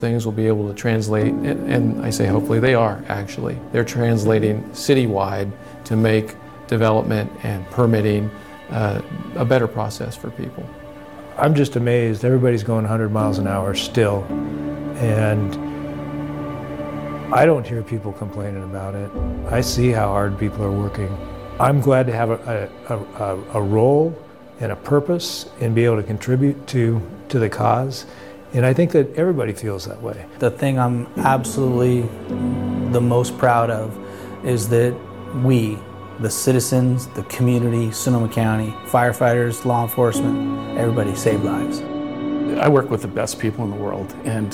Things will be able to translate, and I say hopefully they are actually. They're translating citywide to make development and permitting a better process for people. I'm just amazed. Everybody's going 100 miles an hour still, and I don't hear people complaining about it. I see how hard people are working. I'm glad to have a role and a purpose and be able to contribute to the cause. And I think that everybody feels that way. The thing I'm absolutely the most proud of is that we, the citizens, the community, Sonoma County, firefighters, law enforcement, everybody saved lives. I work with the best people in the world, and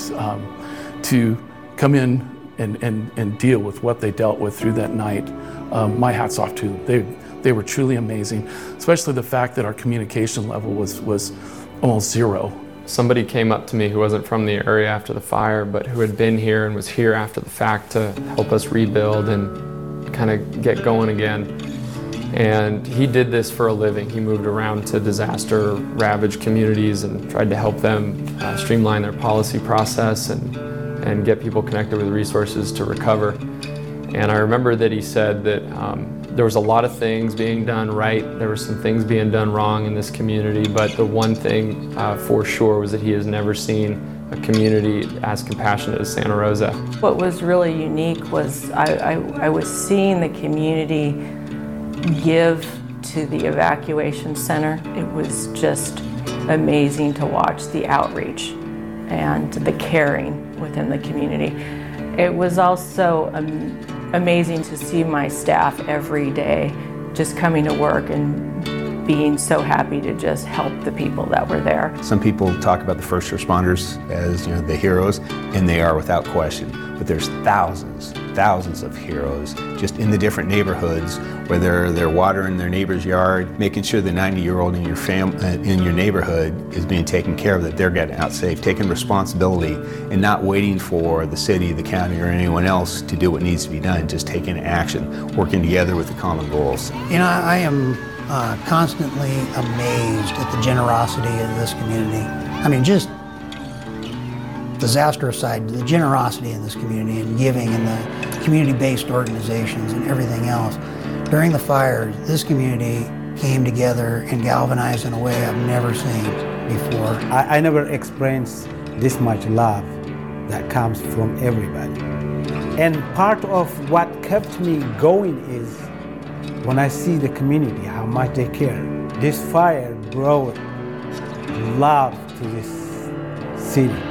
to come in and deal with what they dealt with through that night, my hat's off to them. They were truly amazing, especially the fact that our communication level was almost zero. Somebody came up to me who wasn't from the area after the fire, but who had been here and was here after the fact to help us rebuild and kind of get going again. And he did this for a living. He moved around to disaster-ravaged communities and tried to help them streamline their policy process and get people connected with resources to recover. And I remember that he said that there was a lot of things being done right. There were some things being done wrong in this community, but the one thing for sure was that he has never seen a community as compassionate as Santa Rosa. What was really unique was I was seeing the community give to the evacuation center. It was just amazing to watch the outreach and the caring within the community. It was also amazing to see my staff every day just coming to work and being so happy to just help the people that were there. Some people talk about the first responders as, the heroes, and they are without question. But there's thousands of heroes just in the different neighborhoods, whether they're watering their neighbor's yard, making sure the 90-year-old in your neighborhood is being taken care of, that they're getting out safe, taking responsibility, and not waiting for the city, the county, or anyone else to do what needs to be done, just taking action, working together with the common goals. I am constantly amazed at the generosity of this community. I mean, just disaster aside, the generosity in this community and giving and the community-based organizations and everything else. During the fire, this community came together and galvanized in a way I've never seen before. I never experienced this much love that comes from everybody. And part of what kept me going is when I see the community, how much they care. This fire brought love to this city.